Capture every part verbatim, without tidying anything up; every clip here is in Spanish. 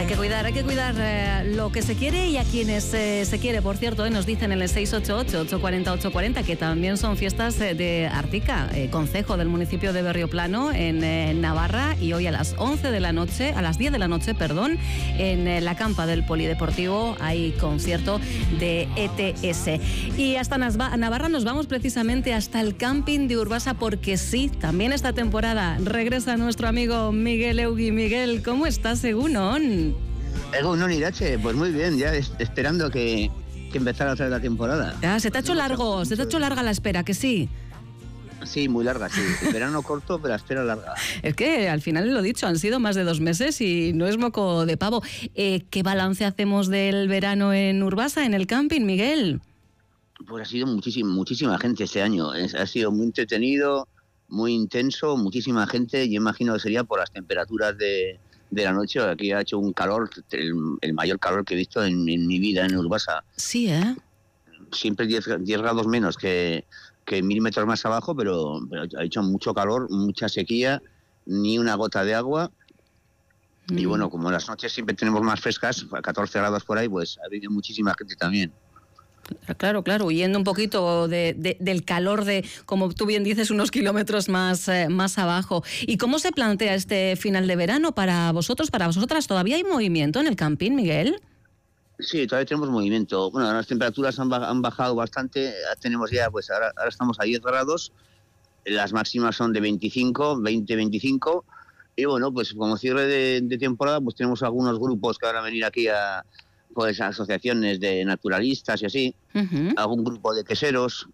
Hay que cuidar, hay que cuidar eh, lo que se quiere y a quienes eh, se quiere. Por cierto, eh, nos dicen en el seis ocho ocho, ocho cuatro cero, ocho cuatro cero que también son fiestas eh, de Artica, eh, concejo del municipio de Berrioplano, en eh, Navarra, y hoy a las once de la noche, a las diez de la noche, perdón, en eh, la campa del Polideportivo hay concierto de E T S. Y hasta Navarra nos vamos precisamente hasta el camping de Urbasa, porque sí, también esta temporada regresa nuestro amigo Miguel Eugui. Miguel, ¿cómo estás, Egunon? Egunon, Irache, pues muy bien, ya es, esperando que, que empezara otra vez la temporada. Ah, se te ha hecho largo, se te ha hecho larga la espera, que sí. Sí, muy larga, sí. El verano corto, pero la espera larga. Es que al final, lo dicho, han sido más de dos meses y no es moco de pavo. Eh, ¿Qué balance hacemos del verano en Urbasa, en el camping, Miguel? Pues ha sido muchísima, muchísima gente este año. Es, ha sido muy entretenido, muy intenso, muchísima gente. Yo imagino que sería por las temperaturas de, de la noche. Aquí ha hecho un calor, el, el mayor calor que he visto en, en mi vida en Urbasa. Sí, ¿eh? Siempre diez grados menos que, que mil metros más abajo, pero, pero ha hecho mucho calor, mucha sequía, ni una gota de agua. Mm. Y bueno, como las noches siempre tenemos más frescas, a catorce grados por ahí, pues ha habido muchísima gente también. Claro, claro, huyendo un poquito de, de, del calor de, como tú bien dices, unos kilómetros más, eh, más abajo. ¿Y cómo se plantea este final de verano para vosotros, para vosotras? ¿Todavía hay movimiento en el camping, Miguel? Sí, todavía tenemos movimiento. Bueno, las temperaturas han, han bajado bastante. Tenemos ya, pues ahora, ahora estamos a diez grados. Las máximas son de veinticinco, veinte, veinticinco. Y bueno, pues como cierre de, de temporada, pues tenemos algunos grupos que van a venir aquí a... pues asociaciones de naturalistas y así, uh-huh. Algún grupo de queseros,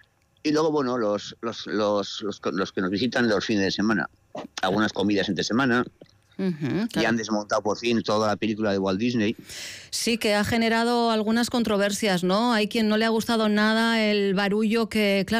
y luego, bueno, los, los, los, los, los que nos visitan los fines de semana, algunas comidas entre semana, uh-huh, claro. Y han desmontado por fin toda la película de Walt Disney. Sí, que ha generado algunas controversias, ¿no? Hay quien no le ha gustado nada el barullo que, claro,